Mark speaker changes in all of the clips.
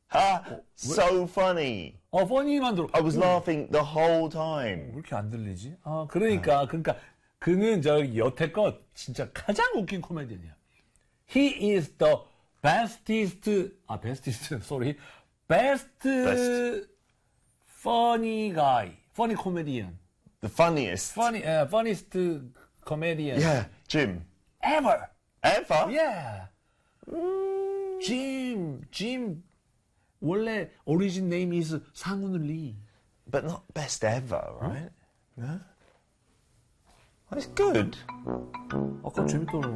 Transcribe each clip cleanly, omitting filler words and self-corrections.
Speaker 1: So funny.
Speaker 2: funny만 들어.
Speaker 1: I was laughing the whole
Speaker 2: 왜
Speaker 1: time.
Speaker 2: 이렇게 안 들리지? 그러니까 그는 여태껏 진짜 가장 웃긴 코미디언이야. He is the best funny guy, funny comedian.
Speaker 1: The funniest.
Speaker 2: Funniest comedian.
Speaker 1: Yeah, Jim.
Speaker 2: Ever.
Speaker 1: Ever?
Speaker 2: Yeah. Jim. 원래 origin name is 상훈 리.
Speaker 1: But not best ever, right? Yeah. That's good.
Speaker 2: 아까 재밌더라고.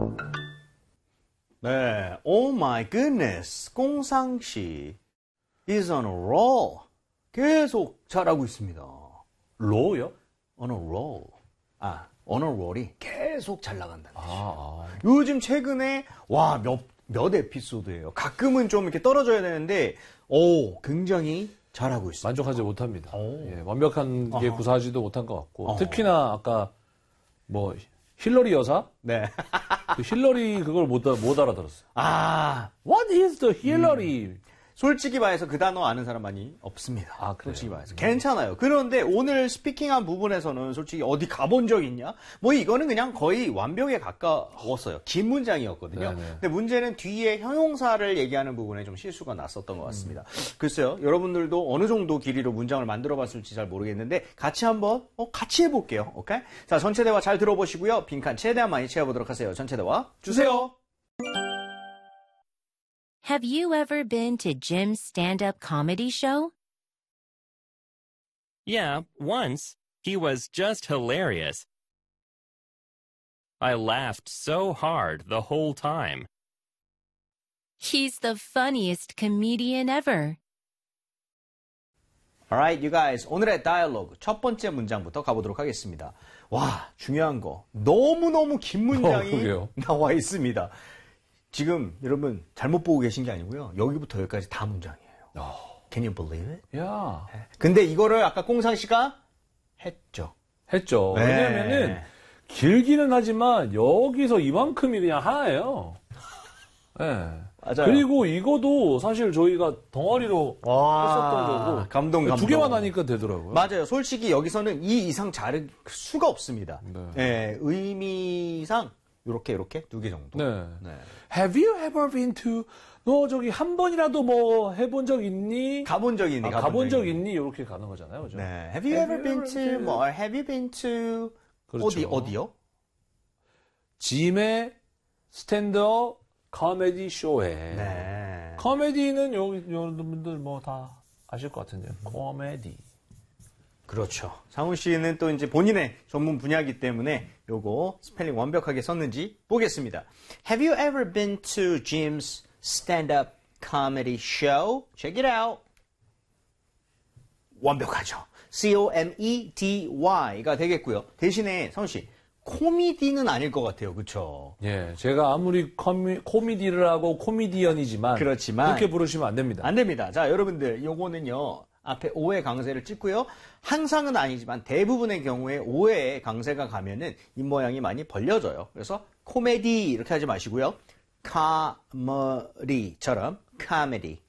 Speaker 3: 네, oh my goodness, 꽁상 씨 is on a roll. 계속 잘하고 있습니다.
Speaker 2: 로요?
Speaker 3: on a roll. on a roll이 계속 잘 나간다는 거죠. 요즘 최근에 몇 에피소드예요. 가끔은 좀 이렇게 떨어져야 되는데, 굉장히 잘하고 있습니다.
Speaker 2: 만족하지 못합니다. 예, 완벽한 게 구사하지도 못한 것 같고, 특히나 아까 힐러리 여사?
Speaker 3: 네.
Speaker 2: 그 힐러리 그걸 못 알아들었어요. What is the Hillary?
Speaker 3: 솔직히 말해서 그 단어 아는 사람 많이 없습니다.
Speaker 2: 그래요?
Speaker 3: 솔직히 말해서. 괜찮아요. 그런데 오늘 스피킹한 부분에서는 솔직히 어디 가본 적 있냐? 이거는 그냥 거의 완벽에 가까웠어요. 긴 문장이었거든요.
Speaker 2: 네네.
Speaker 3: 근데 문제는 뒤에 형용사를 얘기하는 부분에 좀 실수가 났었던 것 같습니다. 글쎄요. 여러분들도 어느 정도 길이로 문장을 만들어 봤을지 잘 모르겠는데 같이 한번 같이 해볼게요. 오케이? 자, 전체 대화 잘 들어보시고요. 빈칸 최대한 많이 채워보도록 하세요. 전체 대화 주세요.
Speaker 4: Have you ever been to Jim's stand-up comedy show?
Speaker 5: Yeah, once. He was just hilarious. I laughed so hard the whole time.
Speaker 4: He's the funniest comedian ever.
Speaker 3: Alright, you guys. 오늘의 다이얼로그 첫 번째 문장부터 가보도록 하겠습니다. 중요한 거. 너무너무 긴 문장이
Speaker 2: 그러게요.
Speaker 3: 나와 있습니다. 지금 여러분 잘못 보고 계신 게 아니고요. 여기부터 여기까지 다 문장이에요. Can you believe it?
Speaker 2: 야,
Speaker 3: 근데 이거를 아까 꽁상 씨가 했죠.
Speaker 2: 했죠.
Speaker 3: 네.
Speaker 2: 왜냐면은 길기는 하지만 여기서 이만큼이 그냥 하나예요. 네.
Speaker 3: 맞아요.
Speaker 2: 그리고 이거도 사실 저희가 덩어리로 했었던 거고
Speaker 3: 감동.
Speaker 2: 두 개만 하니까 되더라고요.
Speaker 3: 맞아요. 솔직히 여기서는 이 이상 자를 수가 없습니다.
Speaker 2: 네.
Speaker 3: 의미상 요렇게 두 개 정도.
Speaker 2: 네.
Speaker 3: 네.
Speaker 2: Have you ever been to 너 저기 한 번이라도 해본 적 있니?
Speaker 3: 가본 적 있니?
Speaker 2: 가본 적 있니? 이렇게 가는 거잖아요. 그죠?
Speaker 3: 네. Have you ever been to Have you been to
Speaker 2: 그렇죠.
Speaker 3: 어디요?
Speaker 2: 짐의 스탠드업 코미디 쇼에
Speaker 3: 네.
Speaker 2: 코미디는 여러분들 다 아실 것 같은데요. 코미디.
Speaker 3: 그렇죠. 상훈 씨는 또 이제 본인의 전문 분야이기 때문에 요거 스펠링 완벽하게 썼는지 보겠습니다. Have you ever been to Jim's stand-up comedy show? Check it out. 완벽하죠. C-O-M-E-D-Y가 되겠고요. 대신에 상훈 씨, 코미디는 아닐 것 같아요. 그렇죠?
Speaker 2: 예, 제가 아무리 코미디를 하고 코미디언이지만
Speaker 3: 그렇지만
Speaker 2: 그렇게 부르시면 안 됩니다.
Speaker 3: 안 됩니다. 자, 여러분들 요거는요. 앞에 오해 강세를 찍고요. 항상은 아니지만 대부분의 경우에 오해의 강세가 가면은 입모양이 많이 벌려져요. 그래서 코미디 이렇게 하지 마시고요. 카머리처럼 코미디.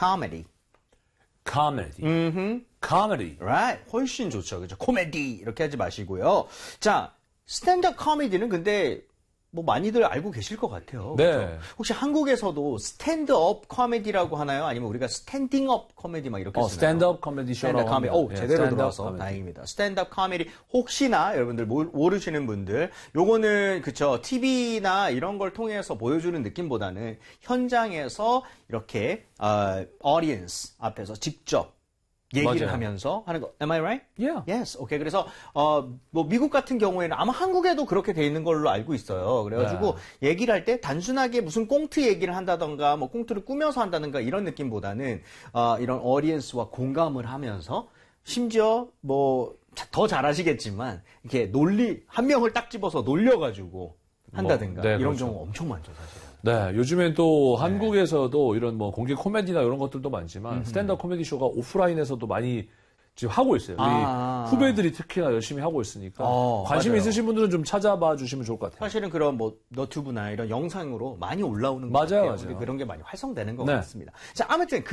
Speaker 3: Right. 훨씬 좋죠. 그죠? 코미디 이렇게 하지 마시고요. 자, 스탠드업 코미디는 근데 많이들 알고 계실 것 같아요.
Speaker 2: 네.
Speaker 3: 그렇죠? 혹시 한국에서도 스탠드업 코미디라고 하나요? 아니면 우리가 스탠딩업 코미디 막 이렇게 쓰나요?
Speaker 2: 스탠드업 코미디 쇼라고 합니다.
Speaker 3: 제대로 들어와서 다행입니다. 스탠드업 코미디. 혹시나 여러분들 모르시는 분들, 요거는 그쵸, TV나 이런 걸 통해서 보여주는 느낌보다는 현장에서 이렇게 audience 앞에서 직접 얘기를
Speaker 2: 맞아요.
Speaker 3: 하면서 하는 거. Am I right?
Speaker 2: Yeah.
Speaker 3: Yes. 오케이. 그래서 미국 같은 경우에는 아마 한국에도 그렇게 돼 있는 걸로 알고 있어요. 그래가지고 얘기를 할 때 단순하게 무슨 꽁트 얘기를 한다던가 꽁트를 꾸며서 한다든가 이런 느낌보다는 이런 어디언스와 공감을 하면서 심지어 더 잘하시겠지만 이렇게 한 명을 딱 집어서 놀려가지고 한다든가
Speaker 2: 네,
Speaker 3: 이런
Speaker 2: 그렇죠.
Speaker 3: 경우 엄청 많죠, 사실은.
Speaker 2: 네, 요즘엔 또 한국에서도 이런 공개 코미디나 이런 것들도 많지만 스탠드업 코미디 쇼가 오프라인에서도 많이 지금 하고 있어요. 우리 후배들이 특히나 열심히 하고 있으니까 관심
Speaker 3: 맞아요.
Speaker 2: 있으신 분들은 좀 찾아봐 주시면 좋을 것 같아요.
Speaker 3: 사실은 그런 너튜브나 이런 영상으로 많이 올라오는 것
Speaker 2: 맞아요,
Speaker 3: 같아요.
Speaker 2: 맞아요.
Speaker 3: 그런 게 많이 활성되는 것
Speaker 2: 네.
Speaker 3: 같습니다. 자, 아무튼